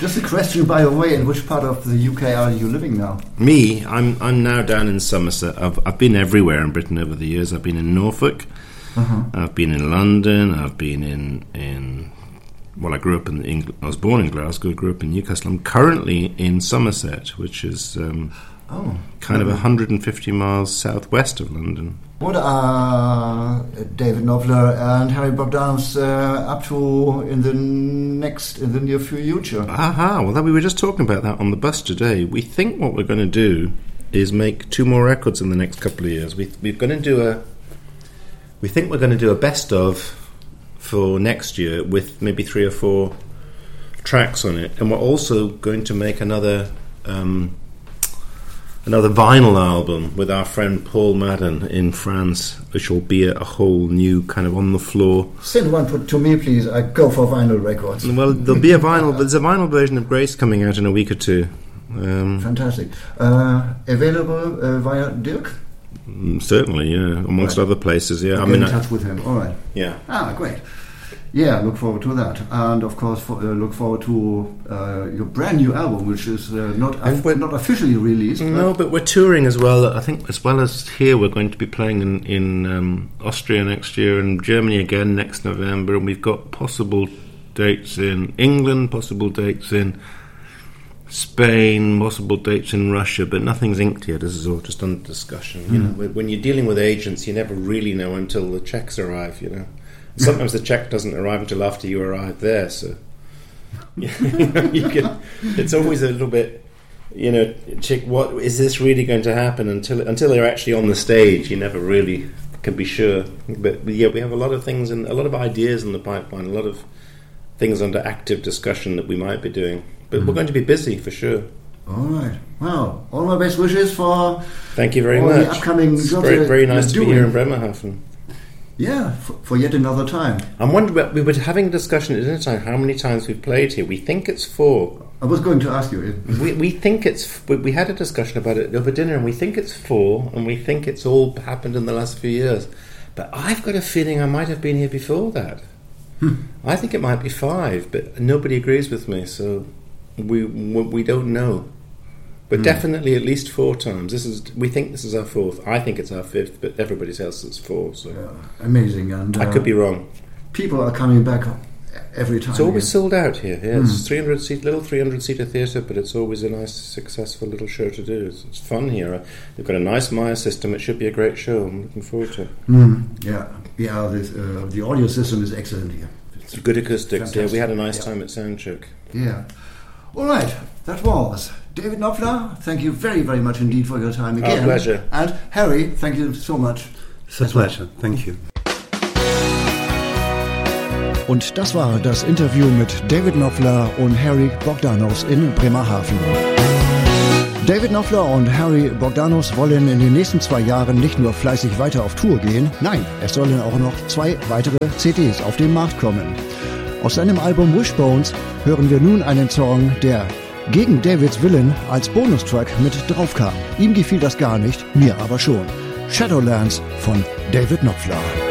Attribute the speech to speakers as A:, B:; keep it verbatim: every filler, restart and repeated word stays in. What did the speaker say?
A: Just a question, by the way, in which part of the U K are you living now?
B: Me, I'm I'm now down in Somerset. I've I've been everywhere in Britain over the years. I've been in Norfolk, uh-huh. I've been in London, I've been in in. Well, I grew up in England. I was born in Glasgow. Grew up in Newcastle. I'm currently in Somerset, which is um, oh, kind of one hundred fifty miles southwest of London.
A: What are David Knopfler and Harry Bogdanus uh, up to in the next, in the near future?
B: Aha! Well, that, we were just talking about that on the bus today. We think what we're going to do is make two more records in the next couple of years. We, we're going to do a. We think we're going to do a best of for next year with maybe three or four tracks on it, and we're also going to make another. Um, Another vinyl album with our friend Paul Madden in France, which will be a, a whole new kind of on the floor.
A: Send one to me, please. I go for vinyl records.
B: Well, there'll be a vinyl, but there's a vinyl version of Grace coming out in a week or two. Um,
A: Fantastic. Uh, available uh, via Dirk?
B: Certainly, yeah. Amongst right. other places, yeah.
A: I'll
B: I
A: get
B: mean,
A: in touch I, with him. All right.
B: Yeah.
A: Ah, great. Yeah, look forward to that, and of course, for, uh, look forward to uh, your brand new album, which is uh, not uh, not officially released.
B: No, but we're touring as well. I think as well as here, we're going to be playing in in um, Austria next year and Germany again next November, and we've got possible dates in England, possible dates in Spain, possible dates in Russia, but nothing's inked yet. This is all just under discussion. Mm. You know, when you're dealing with agents, you never really know until the checks arrive. You know. Sometimes the check doesn't arrive until after you arrive there, so you know, you can, it's always a little bit, you know, check what is this really going to happen until until they're actually on the stage. You never really can be sure. But, but yeah, we have a lot of things and a lot of ideas in the pipeline, a lot of things under active discussion that we might be doing. But mm-hmm. we're going to be busy for sure.
A: All right. Well, all my best wishes for.
B: Thank you very
A: all
B: much.
A: The upcoming
B: it's
A: jobs
B: very, very nice to
A: doing.
B: be here in Bremerhaven.
A: Yeah, for, for yet another time.
B: I'm wondering, we were having a discussion at dinner time how many times we've played here. We think it's four.
A: I was going to ask you.
B: We we think it's, we had a discussion about it over dinner, and we think it's four, and we think it's all happened in the last few years. But I've got a feeling I might have been here before that. Hmm. I think it might be five, but nobody agrees with me, so we we don't know. But mm. definitely at least four times. This is we think this is our fourth. I think it's our fifth, but everybody else it's four. So
A: yeah, amazing, and uh,
B: I could be wrong.
A: People are coming back every time.
B: It's always
A: again.
B: sold out here. Yeah, mm. it's three hundred seat, little three hundred seater theatre, but it's always a nice, successful little show to do. It's, it's fun here. They've got a nice Maya system. It should be a great show. I'm looking forward to it.
A: Mm. Yeah, yeah. This, uh, the audio system is excellent here.
B: It's good acoustics.
A: Fantastic.
B: Yeah, we had a nice
A: yeah.
B: time at Soundcheck.
A: Yeah. All right. That was David Knopfler. Thank you very, very much indeed for your time again.
B: Our pleasure.
A: And Harry, thank you so much.
C: It's a pleasure. Thank you.
D: Und das war das Interview mit David Knopfler und Harry Bogdanus in Bremerhaven. David Knopfler und Harry Bogdanus wollen in den nächsten zwei Jahren nicht nur fleißig weiter auf Tour gehen, nein, es sollen auch noch zwei weitere C Ds auf den Markt kommen. Aus seinem Album Wishbones hören wir nun einen Song, der gegen Davids Willen als Bonustrack mit draufkam. Ihm gefiel das gar nicht, mir aber schon. Shadowlands von David Knopfler.